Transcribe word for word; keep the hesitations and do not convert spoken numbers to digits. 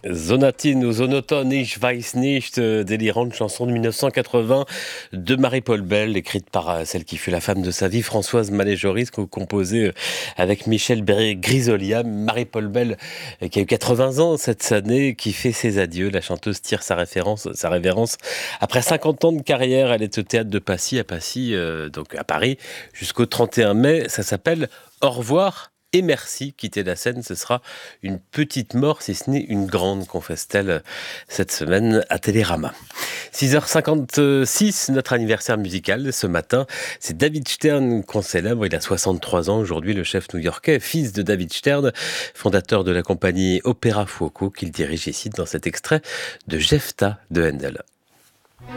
Sonatine ou Sonotone, Ich weiß nicht, euh, délirante chanson de mille neuf cent quatre-vingts de Marie-Paul Bell, écrite par euh, celle qui fut la femme de sa vie, Françoise Mallet-Joris, composée euh, avec Michel Ber- Grisolia. Marie-Paul Bell, euh, qui a eu quatre-vingts ans cette année, qui fait ses adieux. La chanteuse tire sa référence, sa révérence. Après cinquante ans de carrière, elle est au théâtre de Passy, à Passy, euh, donc à Paris, jusqu'au trente et un mai. Ça s'appelle Au revoir et merci. Quitter la scène, ce sera une petite mort, si ce n'est une grande, confesse-t-elle cette semaine à Télérama. six heures cinquante-six, notre anniversaire musical ce matin, c'est David Stern qu'on célèbre. Il a soixante-trois ans aujourd'hui, le chef new-yorkais, fils de David Stern, fondateur de la compagnie Opéra Fuoco, qu'il dirige ici dans cet extrait de Jefta de Handel.